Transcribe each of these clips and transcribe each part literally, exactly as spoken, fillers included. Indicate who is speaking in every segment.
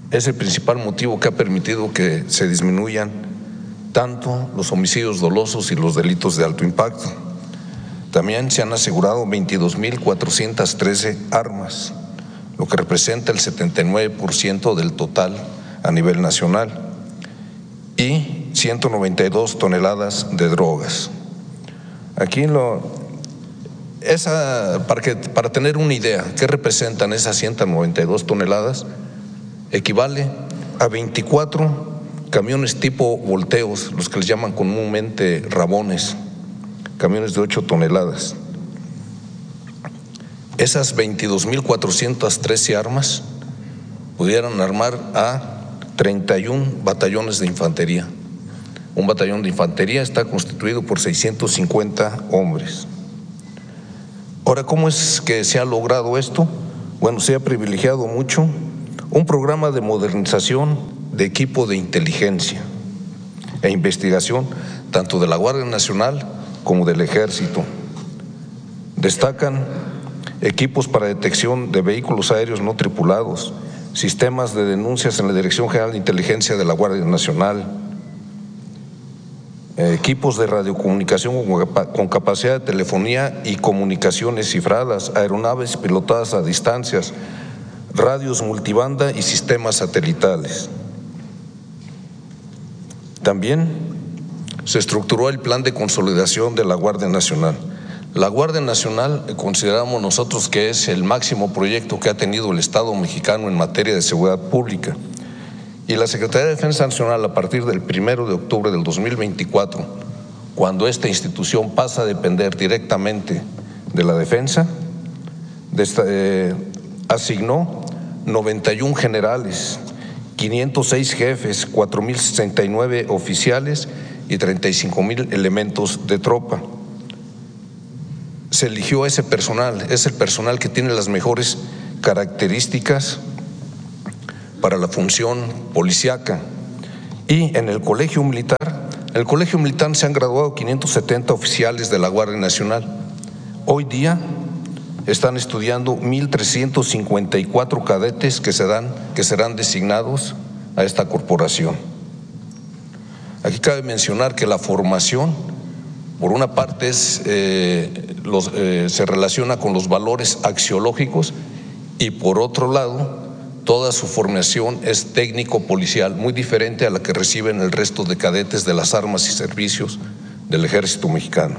Speaker 1: es el principal motivo que ha permitido que se disminuyan tanto los homicidios dolosos y los delitos de alto impacto. También se han asegurado veintidós mil cuatrocientas trece armas, lo que representa el setenta y nueve por ciento del total a nivel nacional, y ciento noventa y dos toneladas de drogas. Aquí lo, esa, para, que, para tener una idea, ¿qué representan esas ciento noventa y dos toneladas? Equivale a veinticuatro camiones tipo volteos, los que les llaman comúnmente rabones, camiones de ocho toneladas. Esas veintidós mil cuatrocientas trece armas pudieran armar a treinta y un batallones de infantería. Un batallón de infantería está constituido por seiscientos cincuenta hombres. Ahora, ¿cómo es que se ha logrado esto? Bueno, se ha privilegiado mucho un programa de modernización de equipo de inteligencia e investigación, tanto de la Guardia Nacional como del Ejército. Destacan equipos para detección de vehículos aéreos no tripulados, sistemas de denuncias en la Dirección General de Inteligencia de la Guardia Nacional, equipos de radiocomunicación con capacidad de telefonía y comunicaciones cifradas, aeronaves pilotadas a distancias, radios multibanda y sistemas satelitales. También se estructuró el plan de consolidación de la Guardia Nacional. La Guardia Nacional consideramos nosotros que es el máximo proyecto que ha tenido el Estado mexicano en materia de seguridad pública. Y la Secretaría de Defensa Nacional, a partir del primero de octubre del dos mil veinticuatro, cuando esta institución pasa a depender directamente de la defensa, de esta, eh, asignó noventa y un generales, quinientos seis jefes, cuatro mil sesenta y nueve oficiales y treinta y cinco mil elementos de tropa. Se eligió ese personal, es el personal que tiene las mejores características para la función policíaca. Y en el Colegio Militar, en el Colegio Militar se han graduado quinientos setenta oficiales de la Guardia Nacional. Hoy día están estudiando mil trescientos cincuenta y cuatro cadetes que serán, que serán designados a esta corporación. Aquí cabe mencionar que la formación, por una parte, es, eh, los, eh, se relaciona con los valores axiológicos y por otro lado, toda su formación es técnico-policial, muy diferente a la que reciben el resto de cadetes de las armas y servicios del Ejército Mexicano.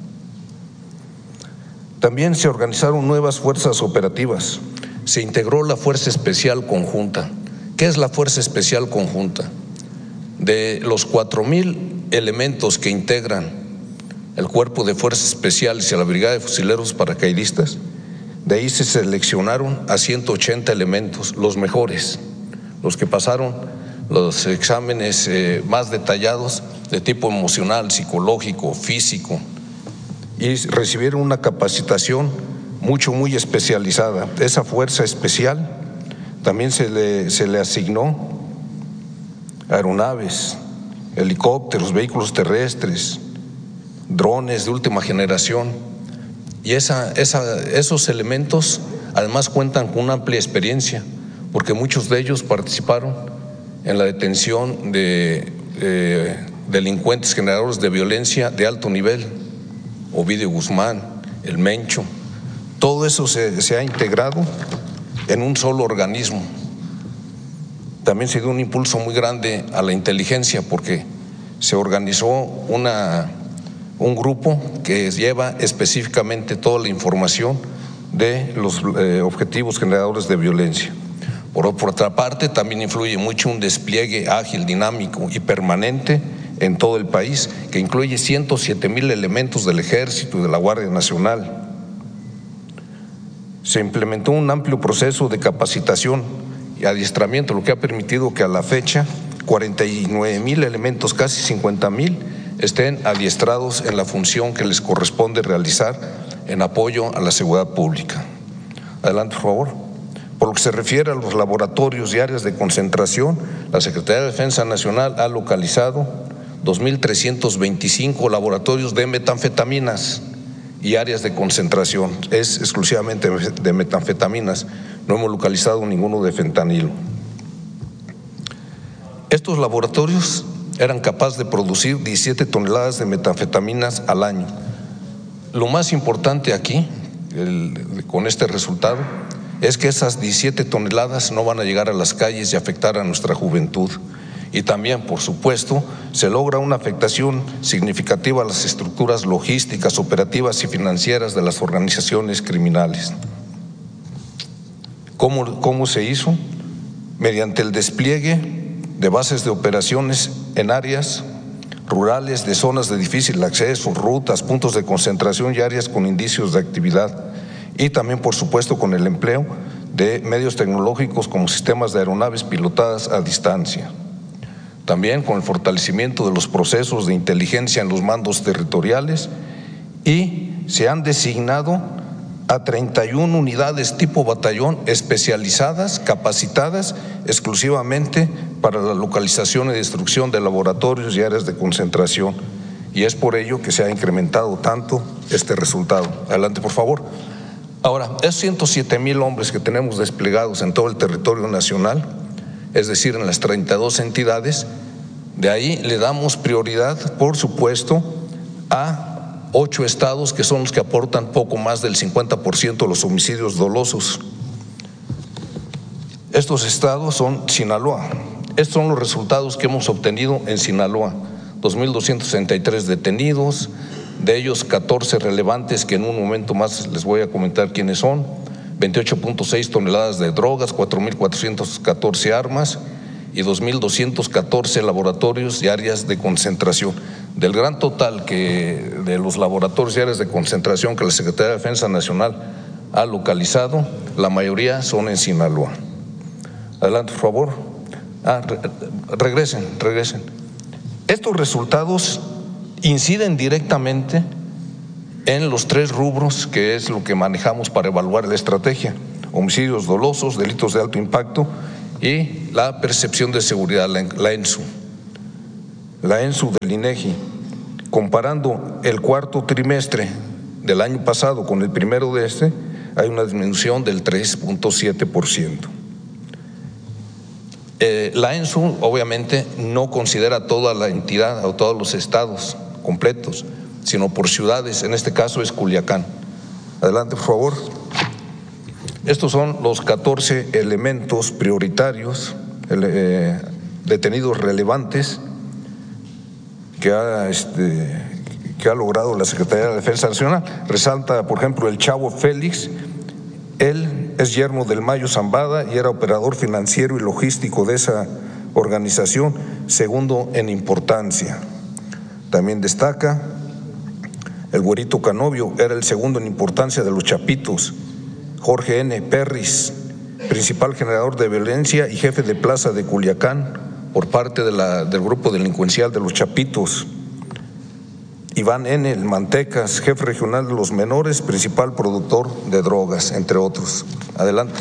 Speaker 1: También se organizaron nuevas fuerzas operativas. Se integró la Fuerza Especial Conjunta. ¿Qué es la Fuerza Especial Conjunta? De los cuatro mil elementos que integran el Cuerpo de Fuerzas Especiales y a la Brigada de Fusileros Paracaidistas, de ahí se seleccionaron a ciento ochenta elementos, los mejores, los que pasaron los exámenes eh, más detallados de tipo emocional, psicológico, físico, y recibieron una capacitación mucho, muy especializada. Esa fuerza especial también se le, se le asignó aeronaves, helicópteros, vehículos terrestres, drones de última generación, y esa, esa, esos elementos además cuentan con una amplia experiencia, porque muchos de ellos participaron en la detención de eh, delincuentes generadores de violencia de alto nivel, Ovidio Guzmán, el Mencho. Todo eso se, se ha integrado en un solo organismo. También se dio un impulso muy grande a la inteligencia, porque se organizó una, un grupo que lleva específicamente toda la información de los eh, objetivos generadores de violencia. Por, por otra parte, también influye mucho un despliegue ágil, dinámico y permanente en todo el país, que incluye ciento siete mil elementos del Ejército y de la Guardia Nacional. Se implementó un amplio proceso de capacitación y adiestramiento, lo que ha permitido que a la fecha cuarenta y nueve mil elementos, casi cincuenta mil, estén adiestrados en la función que les corresponde realizar en apoyo a la seguridad pública. Adelante, por favor. Por lo que se refiere a los laboratorios y áreas de concentración, la Secretaría de Defensa Nacional ha localizado dos mil trescientos veinticinco laboratorios de metanfetaminas y áreas de concentración. Es exclusivamente de metanfetaminas, no hemos localizado ninguno de fentanilo. Estos laboratorios eran capaces de producir diecisiete toneladas de metanfetaminas al año. Lo más importante aquí, el, con este resultado, es que esas diecisiete toneladas no van a llegar a las calles y afectar a nuestra juventud. Y también, por supuesto, se logra una afectación significativa a las estructuras logísticas, operativas y financieras de las organizaciones criminales. ¿Cómo, cómo se hizo? Mediante el despliegue de bases de operaciones en áreas rurales, de zonas de difícil acceso, rutas, puntos de concentración y áreas con indicios de actividad. Y también, por supuesto, con el empleo de medios tecnológicos como sistemas de aeronaves pilotadas a distancia. También con el fortalecimiento de los procesos de inteligencia en los mandos territoriales, y se han designado a treinta y una unidades tipo batallón especializadas, capacitadas exclusivamente para la localización y destrucción de laboratorios y áreas de concentración. Y es por ello que se ha incrementado tanto este resultado. Adelante, por favor. Ahora, esos ciento siete mil hombres que tenemos desplegados en todo el territorio nacional, es decir, en las treinta y dos entidades, de ahí le damos prioridad, por supuesto, a ocho estados que son los que aportan poco más del cincuenta por ciento de los homicidios dolosos. Estos estados son Sinaloa. Estos son los resultados que hemos obtenido en Sinaloa: dos mil doscientos sesenta y tres detenidos, de ellos catorce relevantes que en un momento más les voy a comentar quiénes son, veintiocho punto seis toneladas de drogas, cuatro mil cuatrocientas catorce armas y dos mil doscientos catorce laboratorios y áreas de concentración. Del gran total que de los laboratorios y áreas de concentración que la Secretaría de Defensa Nacional ha localizado, la mayoría son en Sinaloa. Adelante, por favor. Ah, re, regresen, regresen. Estos resultados inciden directamente en los tres rubros que es lo que manejamos para evaluar la estrategia: homicidios dolosos, delitos de alto impacto y la percepción de seguridad, la, la ENSU. La ENSU del INEGI, comparando el cuarto trimestre del año pasado con el primero de este, hay una disminución del tres punto siete por ciento. Eh, la ENSU obviamente no considera toda la entidad o todos los estados completos, sino por ciudades. En este caso es Culiacán. Adelante, por favor. Estos son los catorce elementos prioritarios, eh, detenidos relevantes que ha, este, que ha logrado la Secretaría de Defensa Nacional. Resalta, por ejemplo, el Chavo Félix. Él es yerno del Mayo Zambada y era operador financiero y logístico de esa organización, segundo en importancia. También destaca el Güerito Canovio, era el segundo en importancia de los Chapitos. Jorge N. Perris, principal generador de violencia y jefe de plaza de Culiacán por parte de la, del grupo delincuencial de los Chapitos. Iván N. El Mantecas, jefe regional de los menores, principal productor de drogas, entre otros. Adelante.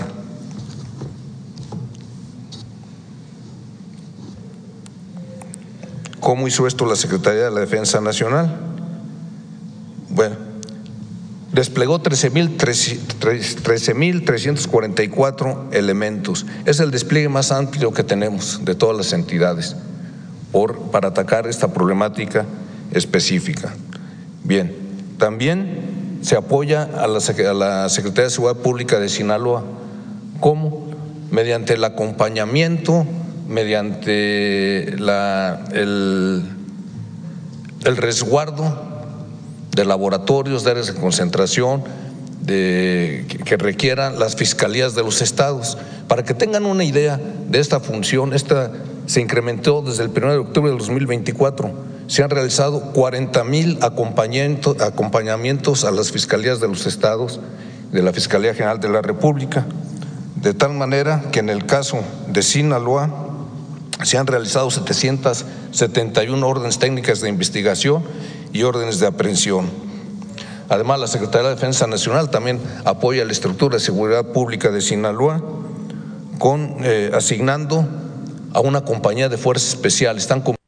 Speaker 1: ¿Cómo hizo esto la Secretaría de la Defensa Nacional? Bueno, desplegó trece mil trescientos cuarenta y cuatro elementos. Es el despliegue más amplio que tenemos de todas las entidades por, para atacar esta problemática específica. Bien, también se apoya a la, a la Secretaría de Seguridad Pública de Sinaloa. ¿Cómo? Mediante el acompañamiento, mediante la, el, el resguardo de laboratorios, de áreas de concentración, de, que, que requieran las fiscalías de los estados. Para que tengan una idea de esta función, esta se incrementó desde el primero de octubre del dos mil veinticuatro. Se han realizado cuarenta mil acompañamientos a las fiscalías de los estados, de la Fiscalía General de la República, de tal manera que en el caso de Sinaloa se han realizado setecientas setenta y una órdenes técnicas de investigación y órdenes de aprehensión. Además, la Secretaría de Defensa Nacional también apoya la estructura de seguridad pública de Sinaloa con eh, asignando a una compañía de fuerzas especiales. Están con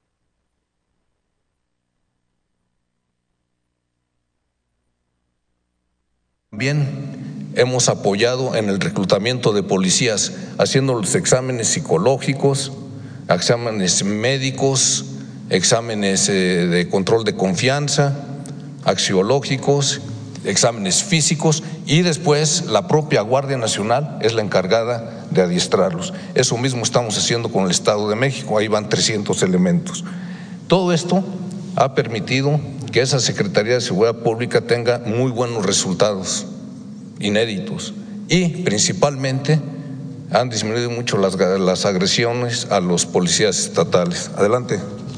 Speaker 1: También hemos apoyado en el reclutamiento de policías, haciendo los exámenes psicológicos, exámenes médicos, exámenes eh, de control de confianza, axiológicos, exámenes físicos, y después la propia Guardia Nacional es la encargada de adiestrarlos. Eso mismo estamos haciendo con el Estado de México, ahí van trescientos elementos. Todo esto ha permitido que esa Secretaría de Seguridad Pública tenga muy buenos resultados, inéditos, y principalmente han disminuido mucho las, las agresiones a los policías estatales. Adelante.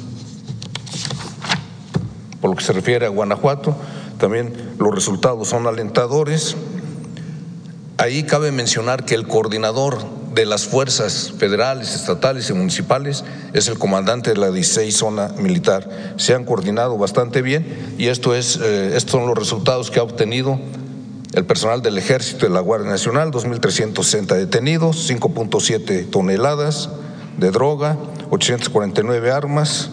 Speaker 1: Por lo que se refiere a Guanajuato, también los resultados son alentadores. Ahí cabe mencionar que el coordinador de las fuerzas federales, estatales y municipales es el comandante de la dieciséis Zona Militar. Se han coordinado bastante bien y esto es, eh, estos son los resultados que ha obtenido el personal del Ejército y de la Guardia Nacional: dos mil trescientos sesenta detenidos, cinco punto siete toneladas de droga, ochocientas cuarenta y nueve armas,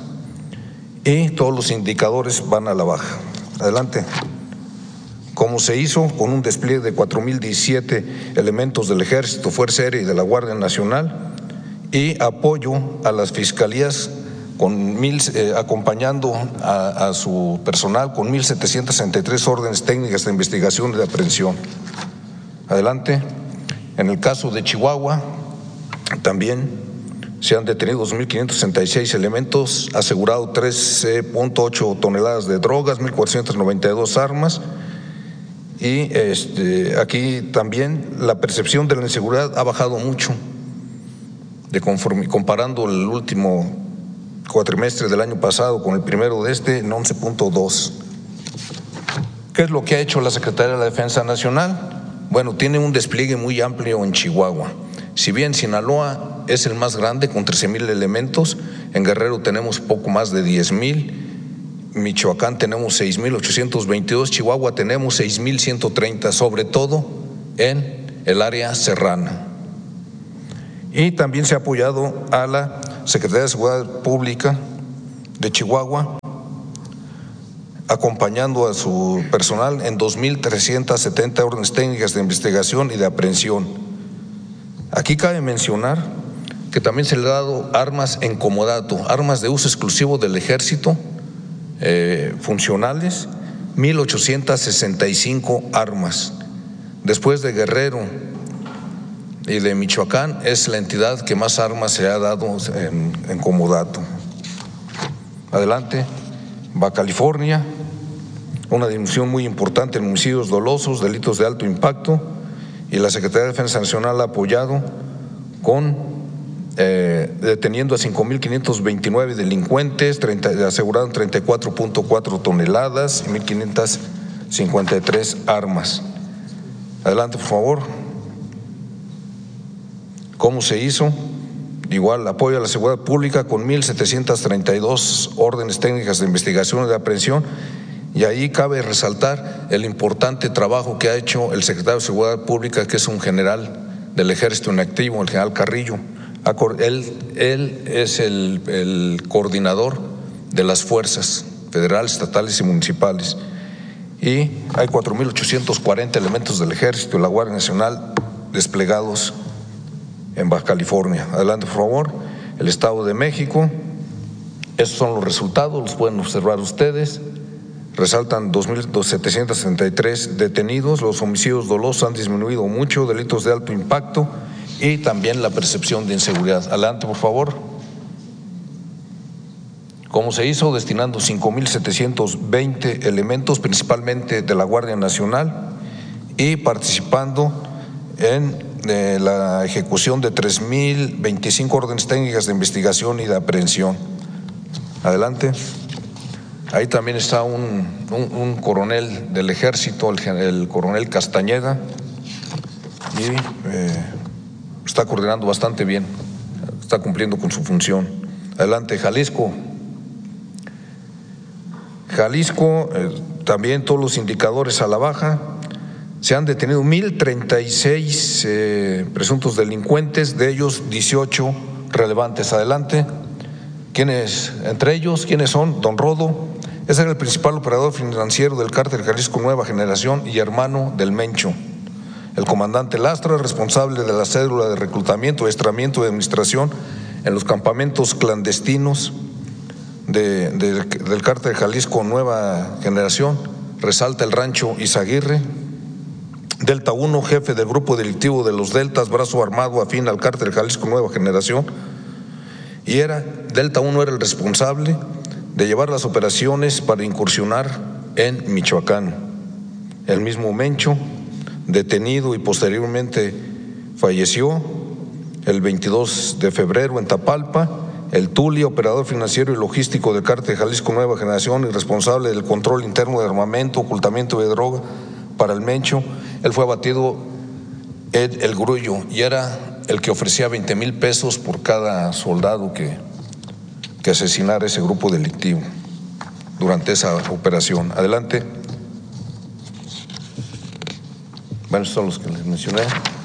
Speaker 1: y todos los indicadores van a la baja. Adelante. Como se hizo con un despliegue de cuatro mil diecisiete elementos del Ejército, Fuerza Aérea y de la Guardia Nacional, y apoyo a las fiscalías con mil, eh, acompañando a, a su personal con mil setecientas sesenta y tres órdenes técnicas de investigación y de aprehensión. Adelante. En el caso de Chihuahua, también se han detenido dos mil quinientos sesenta y seis elementos, asegurado trece punto ocho toneladas de drogas, mil cuatrocientas noventa y dos armas. Y este, aquí también la percepción de la inseguridad ha bajado mucho, de conforme, comparando el último cuatrimestre del año pasado con el primero de este, en once punto dos. ¿Qué es lo que ha hecho la Secretaría de la Defensa Nacional? Bueno, tiene un despliegue muy amplio en Chihuahua. Si bien Sinaloa es el más grande con trece mil elementos, en Guerrero tenemos poco más de diez mil, Michoacán tenemos seis mil ochocientos veintidós, Chihuahua tenemos seis mil ciento treinta, sobre todo en el área serrana. Y también se ha apoyado a la Secretaría de Seguridad Pública de Chihuahua, acompañando a su personal en dos mil trescientas setenta órdenes técnicas de investigación y de aprehensión. Aquí cabe mencionar que también se le ha dado armas en comodato, armas de uso exclusivo del Ejército, Eh, funcionales, mil ochocientas sesenta y cinco armas. Después de Guerrero y de Michoacán, es la entidad que más armas se ha dado en, en comodato. Adelante. Baja California, una disminución muy importante en homicidios dolosos, delitos de alto impacto, y la Secretaría de Defensa Nacional ha apoyado con Eh, deteniendo a cinco mil quinientos veintinueve delincuentes, treinta, aseguraron treinta y cuatro punto cuatro toneladas y mil quinientas cincuenta y tres armas. Adelante, por favor. ¿Cómo se hizo? Igual, apoyo a la seguridad pública con mil setecientas treinta y dos órdenes técnicas de investigación y de aprehensión, y ahí cabe resaltar el importante trabajo que ha hecho el secretario de Seguridad Pública, que es un general del Ejército en activo, el general Carrillo. Él, él es el, el coordinador de las fuerzas federales, estatales y municipales, y hay cuatro mil ochocientos cuarenta elementos del Ejército y la Guardia Nacional desplegados en Baja California. Adelante, por favor. El Estado de México, estos son los resultados, los pueden observar ustedes. Resaltan dos mil setecientos sesenta y tres detenidos, los homicidios dolosos han disminuido mucho, delitos de alto impacto y también la percepción de inseguridad. Adelante, por favor. ¿Cómo se hizo? Destinando cinco mil setecientos veinte elementos, principalmente de la Guardia Nacional, y participando en eh, la ejecución de tres mil veinticinco órdenes técnicas de investigación y de aprehensión. Adelante. Ahí también está un, un, un coronel del Ejército, el, el coronel Castañeda, y eh, está coordinando bastante bien, está cumpliendo con su función. Adelante, Jalisco. Jalisco, eh, también todos los indicadores a la baja. Se han detenido mil treinta y seis eh, presuntos delincuentes, de ellos dieciocho relevantes. Adelante. ¿Quiénes? Entre ellos, ¿quiénes son? Don Rodo, ese era el principal operador financiero del cártel Jalisco Nueva Generación y hermano del Mencho. El comandante Lastra, responsable de la cédula de reclutamiento, adiestramiento y administración en los campamentos clandestinos de, de, del Cártel Jalisco Nueva Generación, resalta el rancho Izaguirre. Delta uno, jefe del grupo delictivo de los Deltas, brazo armado afín al Cártel Jalisco Nueva Generación, y era, Delta uno era el responsable de llevar las operaciones para incursionar en Michoacán. El mismo Mencho, detenido y posteriormente falleció el veintidós de febrero en Tapalpa. El Tuli, operador financiero y logístico del Cártel Jalisco Nueva Generación y responsable del control interno de armamento, ocultamiento de droga para el Mencho, él fue abatido en el Grullo y era el que ofrecía veinte mil pesos por cada soldado que, que asesinara ese grupo delictivo durante esa operación. Adelante. Bueno, estos son los que les mencioné.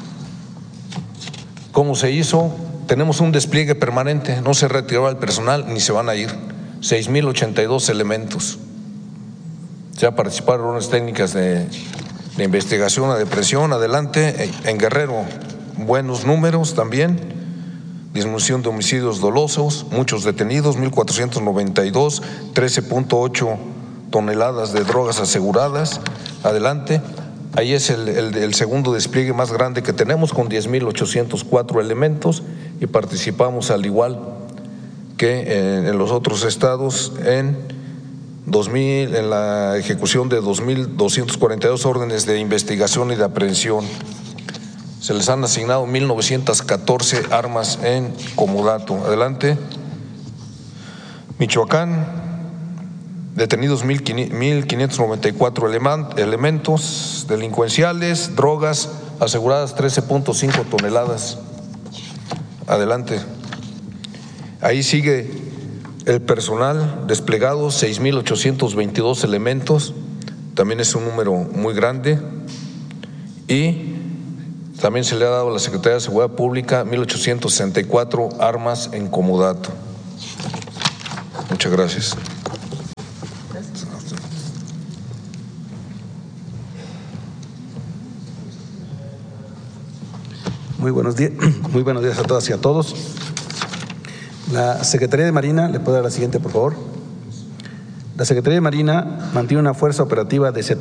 Speaker 1: ¿Cómo se hizo? Tenemos un despliegue permanente, no se retiró el personal ni se van a ir. seis mil ochenta y dos elementos. Ya participaron unas técnicas de, de investigación a depresión. Adelante. En Guerrero, buenos números también. Disminución de homicidios dolosos, muchos detenidos, mil cuatrocientos noventa y dos, trece punto ocho toneladas de drogas aseguradas. Adelante. Ahí es el, el, el segundo despliegue más grande que tenemos, con diez mil ochocientos cuatro elementos, y participamos al igual que en, en los otros estados en, dos mil, en la ejecución de dos mil doscientas cuarenta y dos órdenes de investigación y de aprehensión. Se les han asignado mil novecientas catorce armas en comodato. Adelante. Michoacán. Detenidos mil quinientos noventa y cuatro elementos delincuenciales, drogas aseguradas trece punto cinco toneladas. Adelante. Ahí sigue el personal desplegado, seis mil ochocientos veintidós elementos, también es un número muy grande, y también se le ha dado a la Secretaría de Seguridad Pública mil ochocientos sesenta y cuatro armas en comodato. Muchas gracias.
Speaker 2: Muy buenos días, muy buenos días a todas y a todos. La Secretaría de Marina, ¿le puedo dar la siguiente, por favor? La Secretaría de Marina mantiene una fuerza operativa de